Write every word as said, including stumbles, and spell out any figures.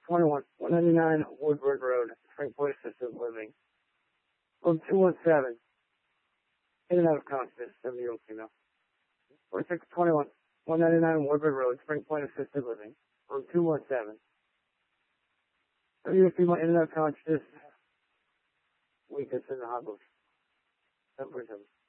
twenty-one, one ninety-nine Woodward Road, Springport Assisted Living. Room two one seven. In and out of consciousness, seven-year-old female. forty-six twenty-one, one ninety-nine Woodward Road, Springport Assisted Living. Room two one seven. seven-year-old female, in and out of consciousness. Weakness in the hospital. seven forty-seven.